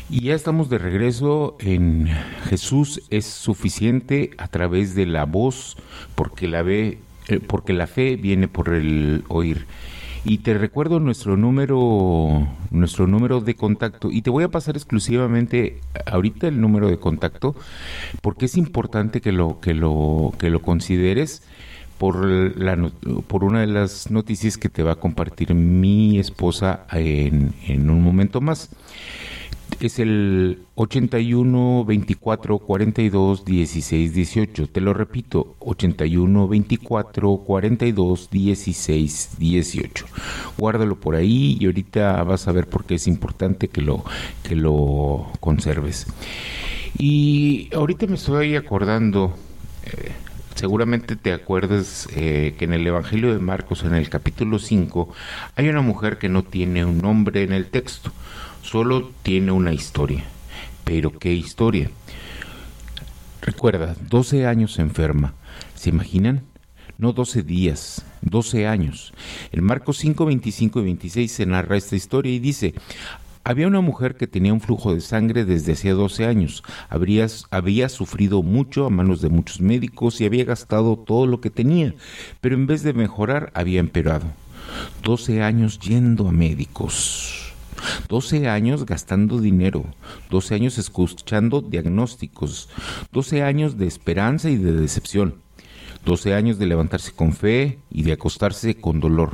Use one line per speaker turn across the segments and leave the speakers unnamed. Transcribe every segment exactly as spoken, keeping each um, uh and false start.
Y ya estamos de regreso en Jesús es suficiente a través de la voz, porque la ve, eh, porque la fe viene por el oír. Y te recuerdo nuestro número, nuestro número de contacto, y te voy a pasar exclusivamente ahorita el número de contacto, porque es importante que lo, que lo, que lo consideres por la, por una de las noticias que te va a compartir mi esposa en, en un momento más. Es el ochenta y uno, veinticuatro, cuarenta y dos, dieciséis, dieciocho. Te lo repito, ochenta y uno, veinticuatro, cuarenta y dos, dieciséis, dieciocho. Guárdalo por ahí y ahorita vas a ver por qué es importante que lo, que lo conserves. Y ahorita me estoy acordando, eh, seguramente te acuerdas eh, que en el Evangelio de Marcos, en el capítulo cinco, hay una mujer que no tiene un nombre en el texto. Solo tiene una historia. ¿Pero qué historia? Recuerda, doce años enferma. ¿Se imaginan? No doce días, doce años. En Marcos cinco, veinticinco y veintiséis se narra esta historia y dice: había una mujer que tenía un flujo de sangre desde hacía doce años. Habría, había sufrido mucho a manos de muchos médicos y había gastado todo lo que tenía, pero en vez de mejorar había empeorado. doce años yendo a médicos. doce años gastando dinero, doce años escuchando diagnósticos, doce años de esperanza y de decepción, doce años de levantarse con fe y de acostarse con dolor.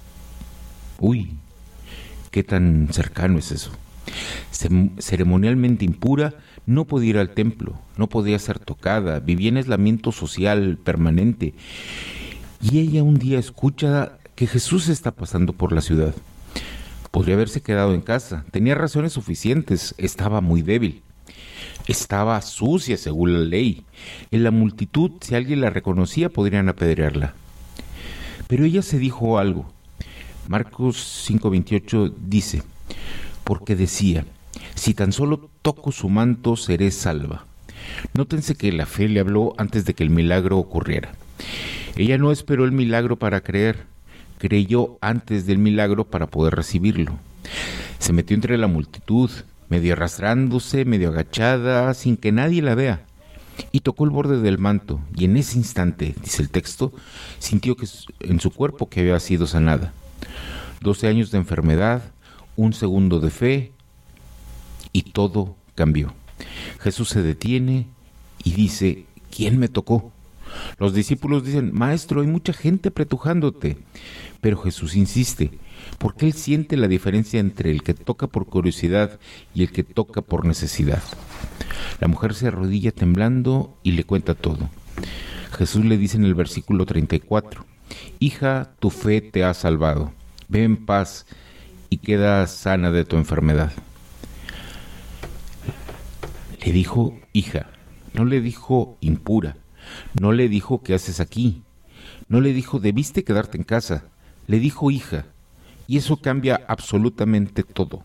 Uy, qué tan cercano es eso. Ceremonialmente impura, no podía ir al templo, no podía ser tocada, vivía en aislamiento social permanente. Y ella un día escucha que Jesús está pasando por la ciudad. Podría haberse quedado en casa, tenía razones suficientes, estaba muy débil, estaba sucia según la ley. En la multitud, si alguien la reconocía, podrían apedrearla. Pero ella se dijo algo. Marcos cinco veintiocho dice: porque decía, si tan solo toco su manto, seré salva. Nótense que la fe le habló antes de que el milagro ocurriera. Ella no esperó el milagro para creer. Creyó antes del milagro para poder recibirlo. Se metió entre la multitud, medio arrastrándose, medio agachada, sin que nadie la vea, y tocó el borde del manto, y en ese instante, dice el texto, sintió que en su cuerpo que había sido sanada. Doce años de enfermedad, un segundo de fe, y todo cambió. Jesús se detiene y dice: ¿quién me tocó? Los discípulos dicen: maestro, hay mucha gente apretujándote. Pero Jesús insiste, porque él siente la diferencia entre el que toca por curiosidad y el que toca por necesidad. La mujer se arrodilla temblando y le cuenta todo. Jesús le dice en el versículo treinta y cuatro: hija, tu fe te ha salvado. Ve en paz y queda sana de tu enfermedad. Le dijo hija, no le dijo impura. No le dijo ¿qué haces aquí? No le dijo debiste quedarte en casa. Le dijo hija. Y eso cambia absolutamente todo.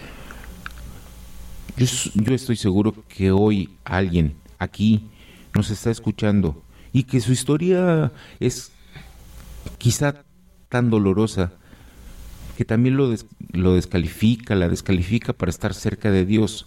Yo, yo estoy seguro que hoy alguien aquí nos está escuchando y que su historia es quizá tan dolorosa que también lo, des, lo descalifica, la descalifica para estar cerca de Dios.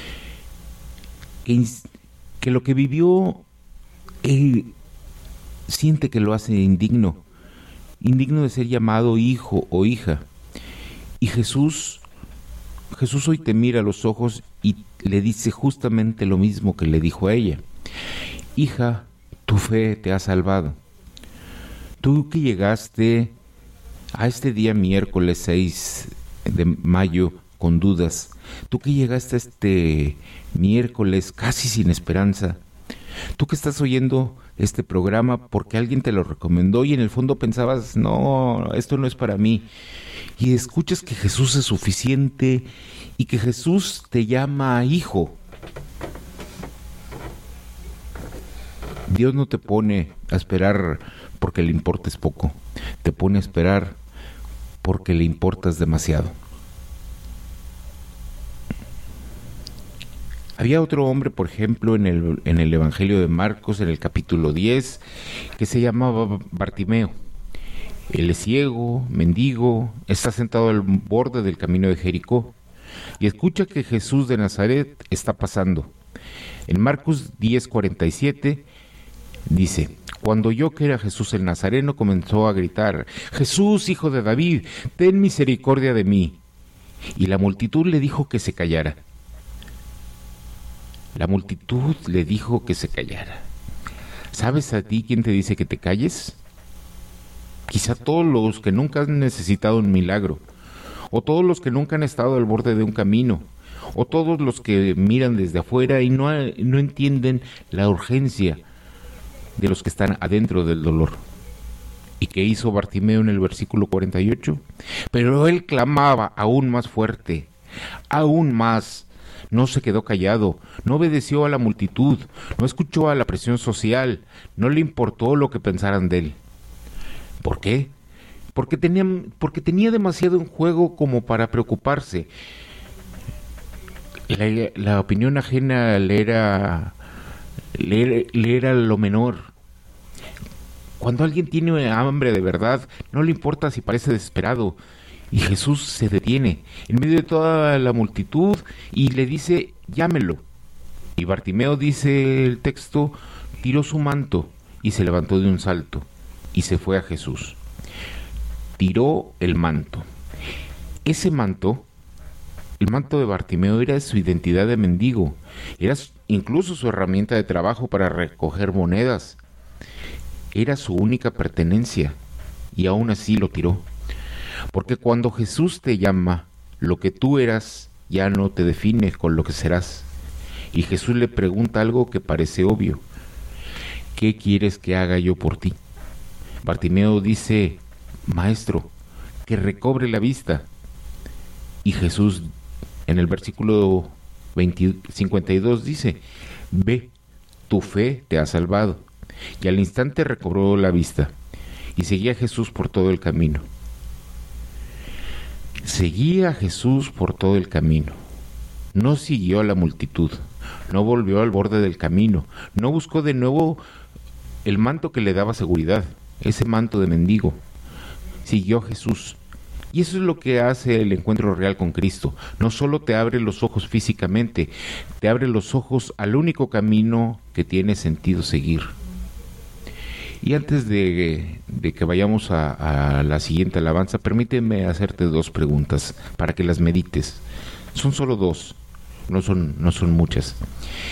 Que, que lo que vivió él siente que lo hace indigno, indigno de ser llamado hijo o hija. Y Jesús, Jesús hoy te mira a los ojos y le dice justamente lo mismo que le dijo a ella: hija, tu fe te ha salvado. Tú que llegaste a este día miércoles seis de mayo con dudas, tú que llegaste a este miércoles casi sin esperanza, tú que estás oyendo este programa porque alguien te lo recomendó y en el fondo pensabas, no, esto no es para mí, y escuchas que Jesús es suficiente y que Jesús te llama hijo. Dios no te pone a esperar porque le importes poco, te pone a esperar porque le importas demasiado. Había otro hombre, por ejemplo, en el, en el Evangelio de Marcos, en el capítulo diez, que se llamaba Bartimeo. Él es ciego, mendigo, está sentado al borde del camino de Jericó. y escucha que Jesús de Nazaret está pasando. En Marcos diez cuarenta y siete dice: cuando oyó que era Jesús el Nazareno, comenzó a gritar: Jesús, hijo de David, ten misericordia de mí. Y la multitud le dijo que se callara. La multitud le dijo que se callara. ¿Sabes a ti quién te dice que te calles? Quizá todos los que nunca han necesitado un milagro, o todos los que nunca han estado al borde de un camino, o todos los que miran desde afuera y no, no entienden la urgencia de los que están adentro del dolor. ¿Y qué hizo Bartimeo en el versículo cuarenta y ocho? Pero él clamaba aún más fuerte, aún más. No se quedó callado, no obedeció a la multitud, no escuchó a la presión social, no le importó lo que pensaran de él. ¿Por qué? Porque tenía, porque tenía demasiado en juego como para preocuparse. La, la opinión ajena le era, le, le era lo menor. Cuando alguien tiene hambre de verdad, no le importa si parece desesperado. Y Jesús se detiene en medio de toda la multitud y le dice: llámelo. Y Bartimeo, dice el texto, tiró su manto y se levantó de un salto y se fue a Jesús. Tiró el manto. Ese manto, el manto de Bartimeo, era su identidad de mendigo, era incluso su herramienta de trabajo para recoger monedas. Era su única pertenencia y aún así lo tiró. Porque cuando Jesús te llama, lo que tú eras ya no te define con lo que serás. Y Jesús le pregunta algo que parece obvio: ¿qué quieres que haga yo por ti? Bartimeo dice: Maestro, que recobre la vista. Y Jesús en el versículo veinte, cincuenta y dos dice: ve, tu fe te ha salvado. Y al instante recobró la vista y seguía a Jesús por todo el camino. Seguía a Jesús por todo el camino. No siguió a la multitud, no volvió al borde del camino, no buscó de nuevo el manto que le daba seguridad, ese manto de mendigo. Siguió a Jesús. Y eso es lo que hace el encuentro real con Cristo. No solo te abre los ojos físicamente, te abre los ojos al único camino que tiene sentido seguir. Y antes de, de que vayamos a, a la siguiente alabanza, permíteme hacerte dos preguntas para que las medites. Son solo dos, no son, no son muchas.